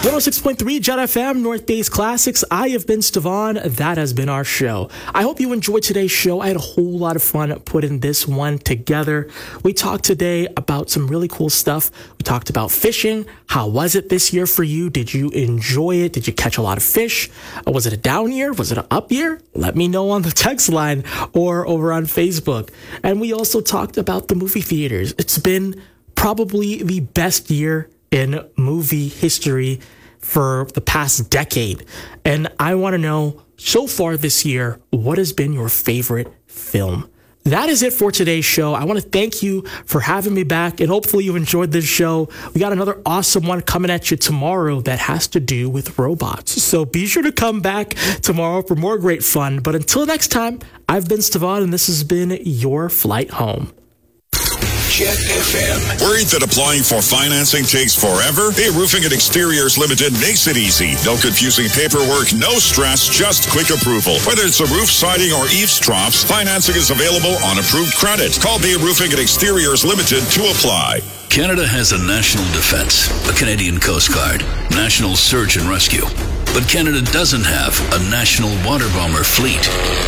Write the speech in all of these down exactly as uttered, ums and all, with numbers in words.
one oh six point three Jet F M, North Bay's Classics. I have been Stevan. That has been our show. I hope you enjoyed today's show. I had a whole lot of fun putting this one together. We talked today about some really cool stuff. We talked about fishing. How was it this year for you? Did you enjoy it? Did you catch a lot of fish? Or was it a down year? Was it an up year? Let me know on the text line or over on Facebook. And we also talked about the movie theaters. It's been probably the best year in movie history for the past decade. And I want to know, so far this year, what has been your favorite film? That is it for today's show. I want to thank you for having me back, and hopefully you enjoyed this show. We got another awesome one coming at you tomorrow that has to do with robots. So be sure to come back tomorrow for more great fun. But until next time, I've been Stevan, and this has been your flight home. Jet F M. Worried that applying for financing takes forever? Bay Roofing and Exteriors Limited makes it easy. No confusing paperwork, no stress, just quick approval. Whether it's a roof, siding, or eaves troughs, financing is available on approved credit. Call Bay Roofing and Exteriors Limited to apply. Canada has a national defense, a Canadian Coast Guard, national search and rescue. But Canada doesn't have a national water bomber fleet.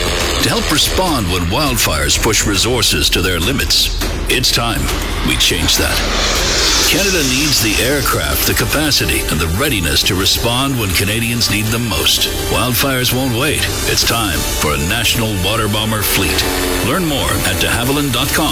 To help respond when wildfires push resources to their limits, it's time we change that. Canada needs the aircraft, the capacity, and the readiness to respond when Canadians need them most. Wildfires won't wait. It's time for a national water bomber fleet. Learn more at de havilland dot com.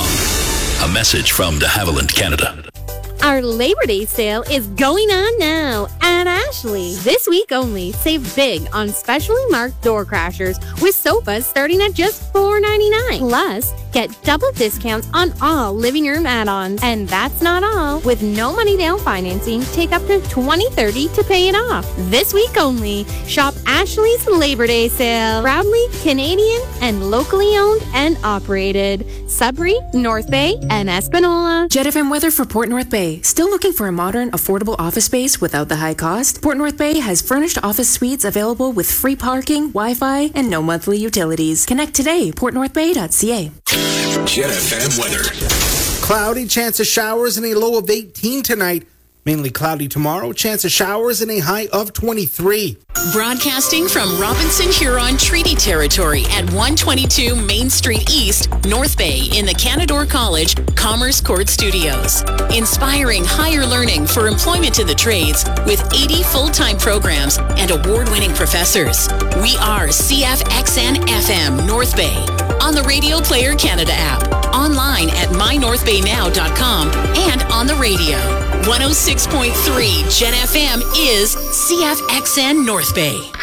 A message from de Havilland Canada. Our Labor Day sale is going on now at Ashley. This week only, save big on specially marked door crashers with sofas starting at just four ninety-nine. Plus, get double discounts on all living room add-ons. And that's not all. With no money down financing, take up to twenty thirty to pay it off. This week only, shop Ashley's Labor Day sale. Proudly Canadian and locally owned and operated. Sudbury, North Bay, and Espanola. Jet F M weather for Port North Bay. Still looking for a modern, affordable office space without the high cost? Port North Bay has furnished office suites available with free parking, Wi-Fi, and no monthly utilities. Connect today, port north bay dot c a. Jet F M weather. Cloudy, chance of showers and a low of eighteen tonight. Mainly cloudy tomorrow, chance of showers and a high of twenty-three. Broadcasting from Robinson Huron Treaty Territory at one twenty-two Main Street East, North Bay in the Canadore College Commerce Court Studios. Inspiring higher learning for employment in the trades with eighty full-time programs and award-winning professors. We are C F X N F M North Bay on the Radio Player Canada app, online at my north bay now dot com, and on the radio. one oh six point three Jet F M is C F X N North Bay.